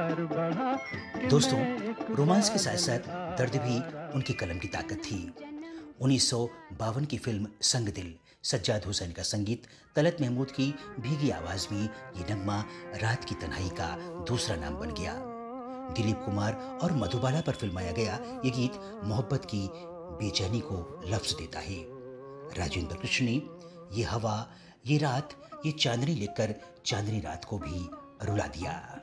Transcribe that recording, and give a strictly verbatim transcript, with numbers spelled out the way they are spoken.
दोस्तों, रोमांस के साथ साथ दर्द भी उनकी कलम की ताकत थी। उन्नीस सौ बावन की फिल्म संग दिल, सज्जाद हुसैन का संगीत, तलत महमूद की भीगी आवाज में ये नगमा रात की तन्हाई का दूसरा नाम बन गया। दिलीप कुमार और मधुबाला पर फिल्माया गया ये गीत मोहब्बत की बेचैनी को लफ्ज देता है। राजेंद्र कृष्ण ने ये हवा, ये रात, ये चांदनी लिखकर चांदनी रात को भी रुला दिया।